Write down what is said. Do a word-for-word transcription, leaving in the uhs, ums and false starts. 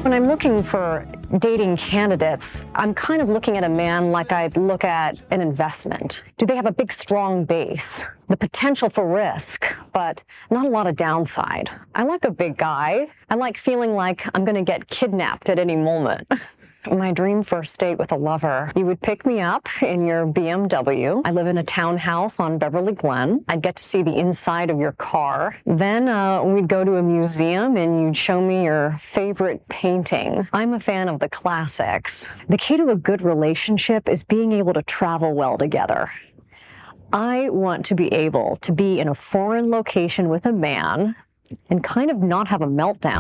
When I'm looking for dating candidates, I'm kind of looking at a man like I'd look at an investment. Do they have a big, strong base? The potential for risk, but not a lot of downside. I like a big guy. I like feeling like I'm going to get kidnapped at any moment. My dream first date with a lover. You would pick me up in your B M W. I live in a townhouse on Beverly Glen. I'd get to see the inside of your car. Then uh, we'd go to a museum and you'd show me your favorite painting. I'm a fan of the classics. The key to a good relationship is being able to travel well together. I want to be able to be in a foreign location with a man and kind of not have a meltdown.